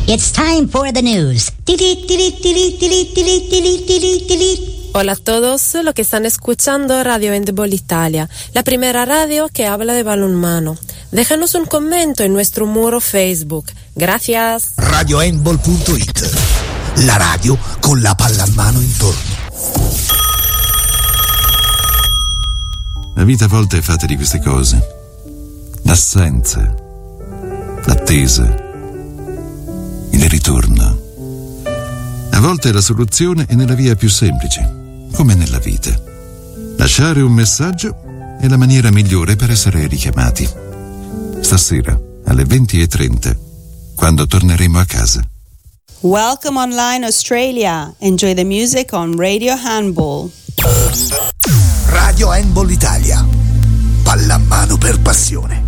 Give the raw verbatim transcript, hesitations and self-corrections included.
It's time for the news. Hola a todos los que están escuchando Radio Handball Italia, la primera radio que habla de balonmano. Déjanos un commento en nuestro muro Facebook. Gracias. radio handball punto it, la radio con la palla in mano intorno. La vita a volte è fatta di queste cose. L'assenza, l'attesa, il ritorno. A volte la soluzione è nella via più semplice, come nella vita. Lasciare un messaggio è la maniera migliore per essere richiamati. Stasera, alle venti e trenta, quando torneremo a casa. Welcome online Australia. Enjoy the music on Radio Handball. Radio Handball Italia. Pallamano per passione.